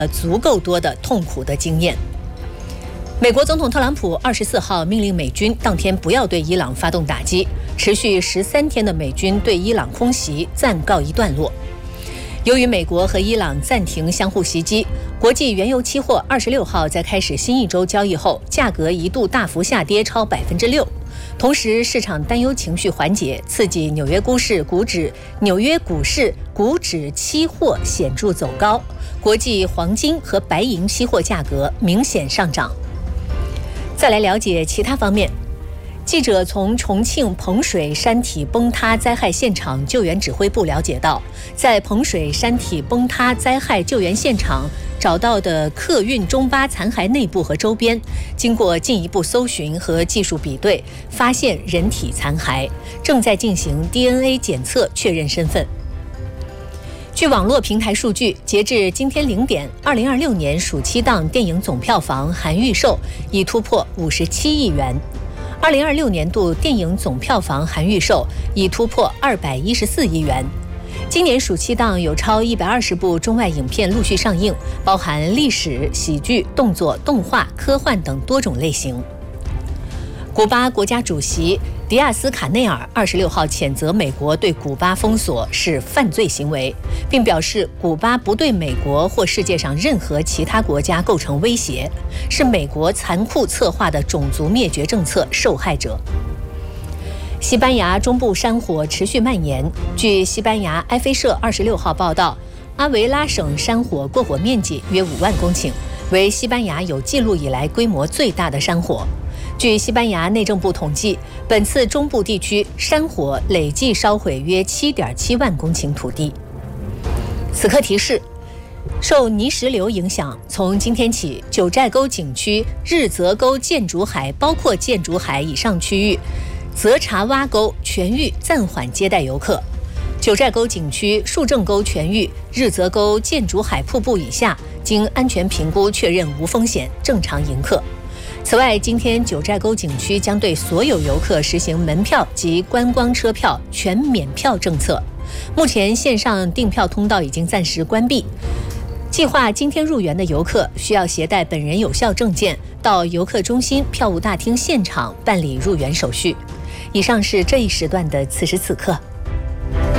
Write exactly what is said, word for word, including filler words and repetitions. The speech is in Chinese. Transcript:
了足够多的痛苦的经验。美国总统特朗普二十四号命令美军当天不要对伊朗发动打击，持续十三天的美军对伊朗空袭暂告一段落。由于美国和伊朗暂停相互袭击，国际原油期货二十六号在开始新一周交易后，价格一度大幅下跌超百分之六。同时，市场担忧情绪缓解，刺激纽约股市股指纽约股市股指期货显著走高，国际黄金和白银期货价格明显上涨。再来了解其他方面。记者从重庆彭水山体崩塌灾害现场救援指挥部了解到，在彭水山体崩塌灾害救援现场找到的客运中巴残骸内部和周边，经过进一步搜寻和技术比对，发现人体残骸，正在进行 D N A 检测确认身份。据网络平台数据，截至今天零点，二零二六年暑期档电影总票房含预售已突破五十七亿元。二零二六年度电影总票房含预售已突破二百一十四亿元。今年暑期档有超一百二十部中外影片陆续上映，包含历史、喜剧、动作、动画、科幻等多种类型。古巴国家主席迪亚斯卡内尔二十六号谴责美国对古巴封锁是犯罪行为，并表示古巴不对美国或世界上任何其他国家构成威胁，是美国残酷策划的种族灭绝政策受害者。西班牙中部山火持续蔓延，据西班牙埃菲社二十六号报道，阿维拉省山火过火面积约五万公顷，为西班牙有记录以来规模最大的山火。据西班牙内政部统计，本次中部地区山火累计烧毁约 七点七万公顷土地。此刻提示，受泥石流影响，从今天起，九寨沟景区日泽沟建筑海包括建筑海以上区域泽查洼沟全域暂缓接待游客。九寨沟景区树正沟全域日泽沟建筑海瀑布以下，经安全评估确认无风险，正常迎客。此外，今天九寨沟景区将对所有游客实行门票及观光车票全免票政策。目前线上订票通道已经暂时关闭。计划今天入园的游客需要携带本人有效证件到游客中心票务大厅现场办理入园手续。以上是这一时段的此时此刻。